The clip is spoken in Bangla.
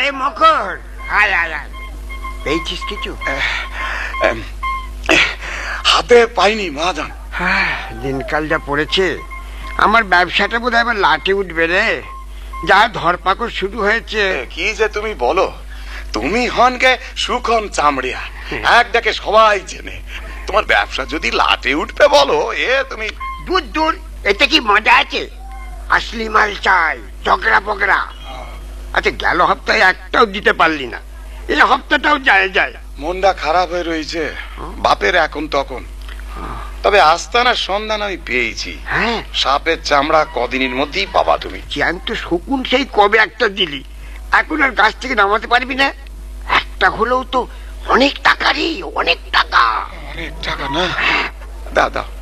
আরে মকর, আয় আয় আয়, পেয়েছিস কিছু? হাতে পাইনি মহাজন। হ্যাঁ, দিনকাল যা পড়েছে, আমার ব্যবসাটা বোধহয় এবার লাটে উঠবে রে। যা ধরপাকড় শুরু হয়েছে। কি যে তুমি বলো, তুমি হনকে সুখন চামড়িয়া, এক ডাকে সবাই চেনে। তোমার ব্যবসা যদি লাটে উঠবে বলো, তুমি দূর দূর, এতে কি মজা আছে? আসলি মাল চাই, ঝগড়া পগড়া। আচ্ছা, গেল হপ্তাহে একটাও দিতে পারলি না, এই হপ্তাটাও যায় যায়। মনটা খারাপ হয়ে রয়েছে বাপের এখন তখন। তবে আস্তানার সন্ধান আমি পেয়েছি। হ্যাঁ, সাপের চামড়া কদিনের মধ্যেই পাবা তুমি। জ্যান্ত শকুন সেই কবে একটা দিলি, এখন আর গাছ থেকে নামাতে পারবি না? একটা হলেও তো অনেক টাকা রে, অনেক টাকা। অনেক টাকা না? দাও দাও।